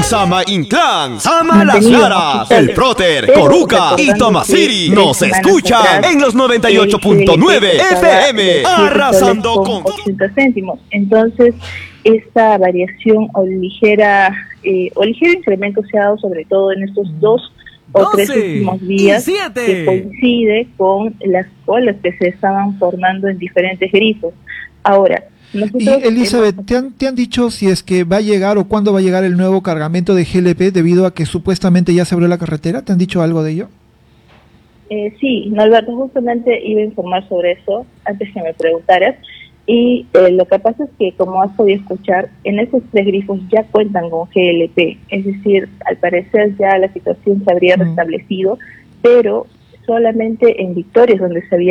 En Sama Inclán, Sama Las Laras, El Próter, Coruca y Tomasiri nos escuchan en los 98.9 FM, arrasando con 80 céntimos. Entonces, esta variación o ligero incremento se ha dado sobre todo en estos 2 o 3 últimos días, que coincide con las colas que se estaban formando en diferentes grifos. Ahora, y Elizabeth, ¿te han dicho si es que va a llegar o cuándo va a llegar el nuevo cargamento de GLP debido a que supuestamente ya se abrió la carretera? ¿Te han dicho algo de ello? Sí, Norberto, justamente iba a informar sobre eso antes que me preguntaras. Y lo que pasa es que, como has podido escuchar, en esos 3 grifos ya cuentan con GLP. Es decir, al parecer ya la situación se habría restablecido, pero solamente en Victoria es donde se había